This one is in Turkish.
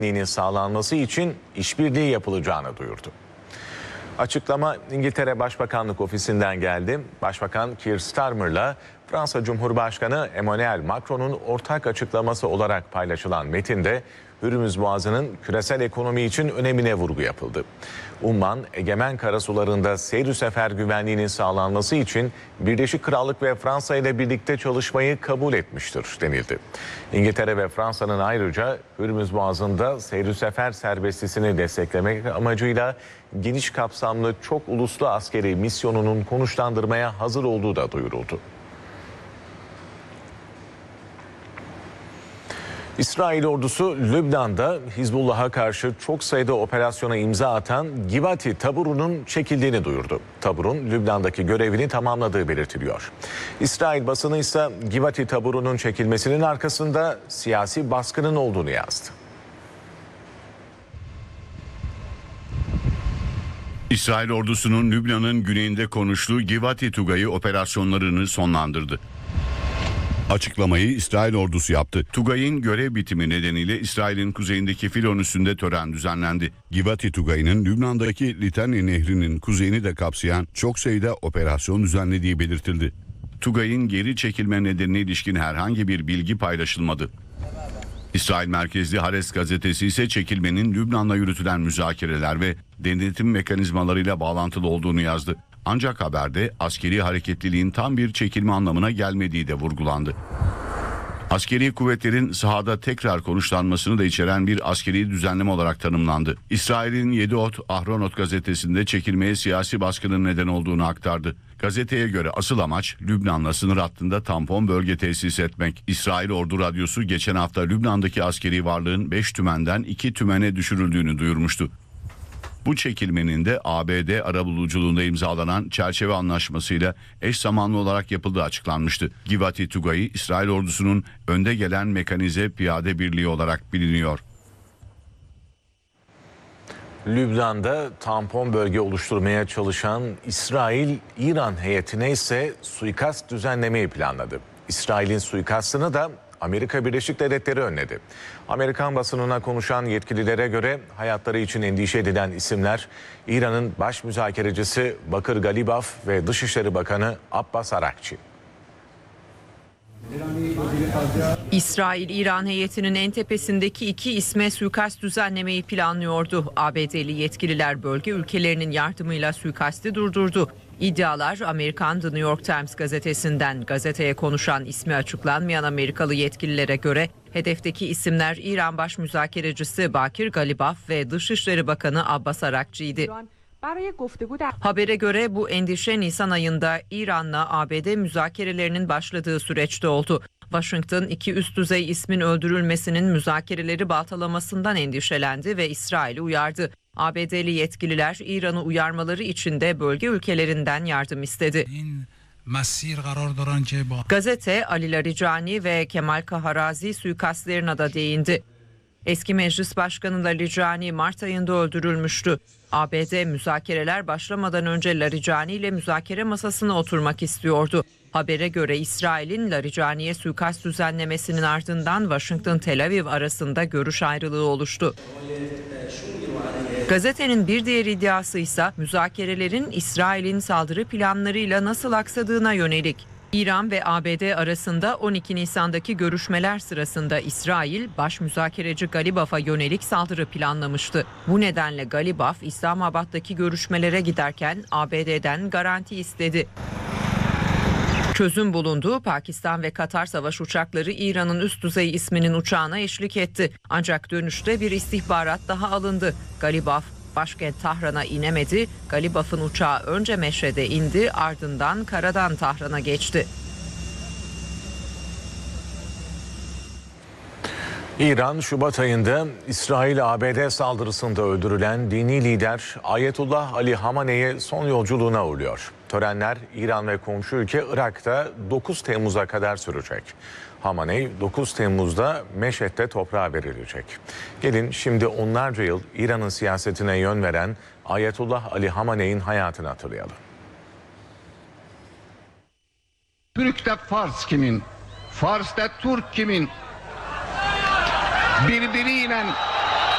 sağlanması için işbirliği yapılacağını duyurdu. Açıklama İngiltere Başbakanlık Ofisi'nden geldi. Başbakan Keir Starmer'la Fransa Cumhurbaşkanı Emmanuel Macron'un ortak açıklaması olarak paylaşılan metinde Hürmüz Boğazı'nın küresel ekonomi için önemine vurgu yapıldı. Umman, egemen karasularında seyr-i sefer güvenliğinin sağlanması için Birleşik Krallık ve Fransa ile birlikte çalışmayı kabul etmiştir denildi. İngiltere ve Fransa'nın ayrıca Hürmüz Boğazı'nda seyr-i sefer serbestisini desteklemek amacıyla geniş kapsamlı çok uluslu askeri misyonunun konuşlandırmaya hazır olduğu da duyuruldu. İsrail ordusu Lübnan'da Hizbullah'a karşı çok sayıda operasyona imza atan Givati taburunun çekildiğini duyurdu. Taburun Lübnan'daki görevini tamamladığı belirtiliyor. İsrail basını ise Givati taburunun çekilmesinin arkasında siyasi baskının olduğunu yazdı. İsrail ordusunun Lübnan'ın güneyinde konuştuğu Givati Tugayı operasyonlarını sonlandırdı. Açıklamayı İsrail ordusu yaptı. Tugay'ın görev bitimi nedeniyle İsrail'in kuzeyindeki Filon üssünde tören düzenlendi. Givati Tugay'ın Lübnan'daki Litani Nehri'nin kuzeyini de kapsayan çok sayıda operasyon düzenlediği belirtildi. Tugay'ın geri çekilme nedenine ilişkin herhangi bir bilgi paylaşılmadı. İsrail merkezli Haaretz gazetesi ise çekilmenin Lübnan'la yürütülen müzakereler ve denetim mekanizmalarıyla bağlantılı olduğunu yazdı. Ancak haberde askeri hareketliliğin tam bir çekilme anlamına gelmediği de vurgulandı. Askeri kuvvetlerin sahada tekrar konuşlanmasını da içeren bir askeri düzenleme olarak tanımlandı. İsrail'in Yediot Ahronot gazetesinde çekilmeye siyasi baskının neden olduğunu aktardı. Gazeteye göre asıl amaç Lübnan'la sınır hattında tampon bölge tesis etmek. İsrail Ordu Radyosu geçen hafta Lübnan'daki askeri varlığın 5 tümenden 2 tümene düşürüldüğünü duyurmuştu. Bu çekilmenin de ABD arabuluculuğunda imzalanan çerçeve anlaşmasıyla eş zamanlı olarak yapıldığı açıklanmıştı. Givati Tugayı İsrail ordusunun önde gelen mekanize piyade birliği olarak biliniyor. Lübnan'da tampon bölge oluşturmaya çalışan İsrail, İran heyetine ise suikast düzenlemeyi planladı. İsrail'in suikastını da Amerika Birleşik Devletleri önledi. Amerikan basınına konuşan yetkililere göre hayatları için endişe edilen isimler İran'ın baş müzakerecisi Bakır Galibaf ve Dışişleri Bakanı Abbas Arakçi. İsrail-İran heyetinin en tepesindeki 2 isme suikast düzenlemeyi planlıyordu. ABD'li yetkililer bölge ülkelerinin yardımıyla suikasti durdurdu. İddialar Amerikan The New York Times gazetesinden. Gazeteye konuşan ismi açıklanmayan Amerikalı yetkililere göre hedefteki isimler İran baş müzakerecisi Bakir Galibaf ve Dışişleri Bakanı Abbas Arakçi'ydi. Habere göre bu endişe Nisan ayında İran'la ABD müzakerelerinin başladığı süreçte oldu. Washington 2 üst düzey ismin öldürülmesinin müzakereleri baltalamasından endişelendi ve İsrail'i uyardı. ABD'li yetkililer İran'ı uyarmaları için de bölge ülkelerinden yardım istedi. Gazete Ali Larijani ve Kemal Kaharazi suikastlerine de değindi. Eski meclis başkanı Larijani Mart ayında öldürülmüştü. ABD müzakereler başlamadan önce Larijani ile müzakere masasına oturmak istiyordu. Habere göre İsrail'in Larijani'ye suikast düzenlemesinin ardından Washington-Tel Aviv arasında görüş ayrılığı oluştu. Gazetenin bir diğer iddiası ise müzakerelerin İsrail'in saldırı planlarıyla nasıl aksadığına yönelik. İran ve ABD arasında 12 Nisan'daki görüşmeler sırasında İsrail, baş müzakereci Galibaf'a yönelik saldırı planlamıştı. Bu nedenle Galibaf, İslamabad'daki görüşmelere giderken ABD'den garanti istedi. Çözüm bulundu. Pakistan ve Katar savaş uçakları İran'ın üst düzey isminin uçağına eşlik etti. Ancak dönüşte bir istihbarat daha alındı. Galibaf başkent Tahran'a inemedi. Galibaf'ın uçağı önce Meşhed'e indi, ardından karadan Tahran'a geçti. İran, Şubat ayında İsrail-ABD saldırısında öldürülen dini lider Ayetullah Ali Hamane'yi son yolculuğuna uğurluyor. Törenler İran ve komşu ülke Irak'ta 9 Temmuz'a kadar sürecek. Hamaney 9 Temmuz'da Meşhed'de toprağa verilecek. Gelin şimdi onlarca yıl İran'ın siyasetine yön veren Ayetullah Ali Hamaney'in hayatını hatırlayalım. Türk'te Fars kimin? Fars'ta Türk kimin? Birbiriyle